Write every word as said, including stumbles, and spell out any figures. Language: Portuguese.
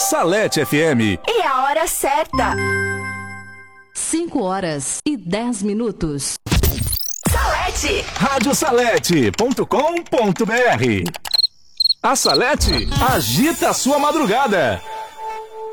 Salete F M. E a hora certa. cinco horas e dez minutos. Salete. rádio salete ponto com ponto br. A Salete agita a sua madrugada.